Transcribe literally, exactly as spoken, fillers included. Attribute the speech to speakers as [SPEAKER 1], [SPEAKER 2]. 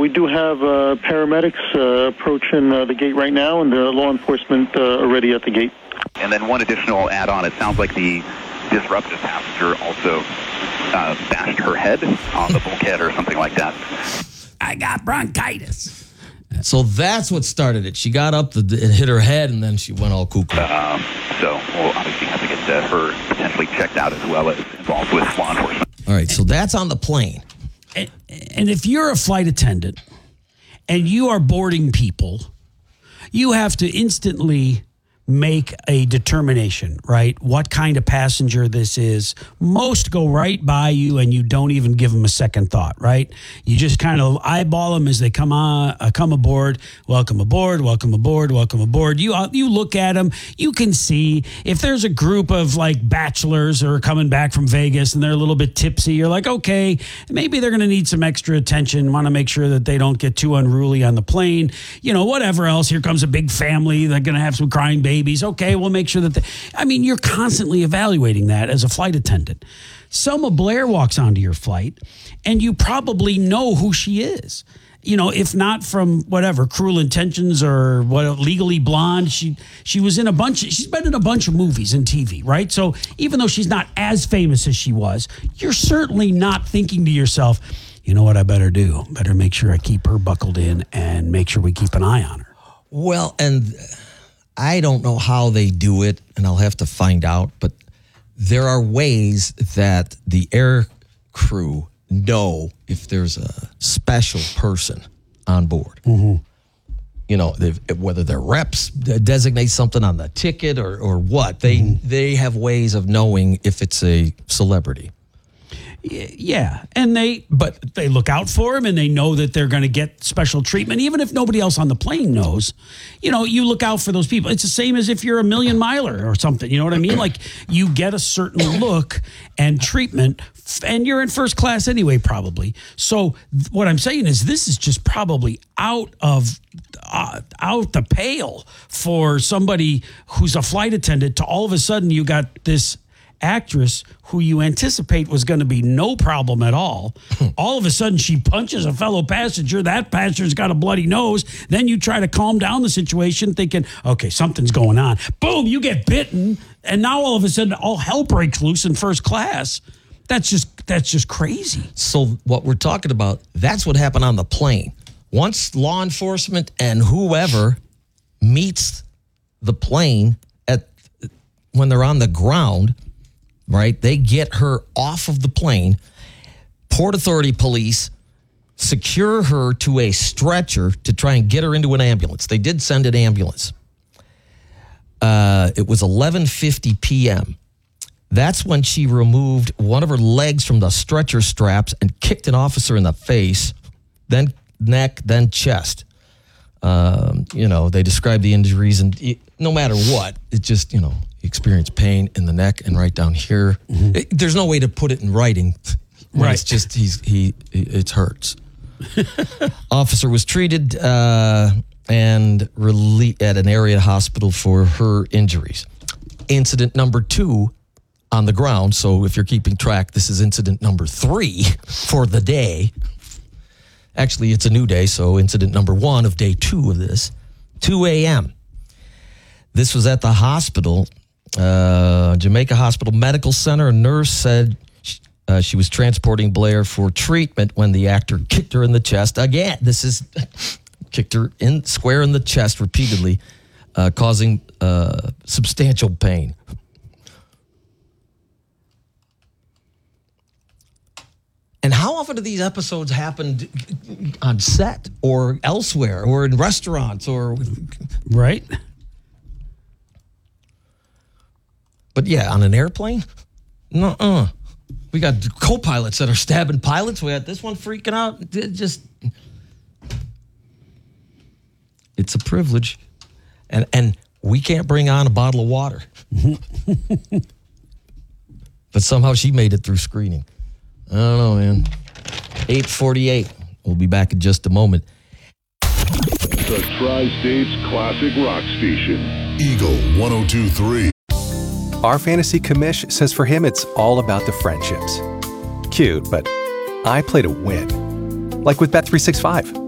[SPEAKER 1] we do have uh, paramedics uh, approaching uh, the gate right now, and the law enforcement uh, are ready at the gate.
[SPEAKER 2] And then one additional add-on, it sounds like the disruptive passenger also uh, bashed her head on the bulkhead or something like that.
[SPEAKER 3] I got bronchitis.
[SPEAKER 4] So that's what started it. She got up, the, it hit her head, and then she went all cuckoo.
[SPEAKER 2] Um, so we'll obviously have to get uh, her potentially checked out as well as involved with law enforcement.
[SPEAKER 4] All right, so that's on the plane.
[SPEAKER 3] And, and if you're a flight attendant and you are boarding people, you have to instantly make a determination, right? What kind of passenger this is. Most go right by you and you don't even give them a second thought, right? You just kind of eyeball them as they come on, uh, come aboard. Welcome aboard, welcome aboard, welcome aboard. You uh, you look at them, you can see if there's a group of like bachelors who are coming back from Vegas and they're a little bit tipsy, you're like, okay, maybe they're going to need some extra attention, want to make sure that they don't get too unruly on the plane. You know, whatever else. Here comes a big family. They're going to have some crying babies. Okay, we'll make sure that they, I mean, you're constantly evaluating that as a flight attendant. Selma Blair walks onto your flight, and you probably know who she is. You know, if not from whatever, Cruel Intentions or what, Legally Blonde, she she was in a bunch, of, she's been in a bunch of movies and T V, right? So even though she's not as famous as she was, you're certainly not thinking to yourself, you know what I better do? Better make sure I keep her buckled in and make sure we keep an eye on her.
[SPEAKER 4] Well, and I don't know how they do it, and I'll have to find out, but there are ways that the air crew know if there's a special person on board.
[SPEAKER 3] Mm-hmm.
[SPEAKER 4] You know, whether their reps designate something on the ticket or, or what. They, mm-hmm. they have ways of knowing if it's a celebrity.
[SPEAKER 3] Yeah, and they but they look out for him, and they know that they're going to get special treatment, even if nobody else on the plane knows. You know, you look out for those people. It's the same as if you're a million miler or something. You know what I mean? Like you get a certain look and treatment, and you're in first class anyway, probably. So th- what I'm saying is, this is just probably out of uh, out the pale for somebody who's a flight attendant to all of a sudden you got this actress who you anticipate was going to be no problem at all. All of a sudden, she punches a fellow passenger. That passenger's got a bloody nose. Then you try to calm down the situation thinking, okay, something's going on. Boom, you get bitten. And now all of a sudden, all hell breaks loose in first class. That's just that's just crazy.
[SPEAKER 4] So what we're talking about, that's what happened on the plane. Once law enforcement and whoever meets the plane at when they're on the ground, right? They get her off of the plane. Port Authority police secure her to a stretcher to try and get her into an ambulance. They did send an ambulance. Uh, it was eleven fifty p.m. That's when she removed one of her legs from the stretcher straps and kicked an officer in the face, then neck, then chest. Um, you know, they described the injuries, and no matter what, it just, you know, experience pain in the neck and right down here. Mm-hmm. It, there's no way to put it in writing. Right. It's just, he's, he, it hurts. Officer was treated uh, and rele- at an area hospital for her injuries. Incident number two on the ground. So if you're keeping track, this is incident number three for the day. Actually, it's a new day. So incident number one of day two of this, two a.m. This was at the hospital. Uh, Jamaica Hospital Medical Center. A nurse said she, uh, she was transporting Blair for treatment when the actor kicked her in the chest. Again, this is kicked her in square in the chest repeatedly, uh, causing uh, substantial pain. And how often do these episodes happen on set or elsewhere or in restaurants or
[SPEAKER 3] right?
[SPEAKER 4] But yeah, on an airplane? Nuh-uh. We got co-pilots that are stabbing pilots. We got this one freaking out. It just, it's a privilege. And and we can't bring on a bottle of water. But somehow she made it through screening. I don't know, man. eight forty-eight. We'll be back in just a moment.
[SPEAKER 5] The Tri-States Classic Rock Station. Eagle one oh two three.
[SPEAKER 6] Our fantasy commish says for him it's all about the friendships. Cute, but I play to win. Like with Bet three sixty-five.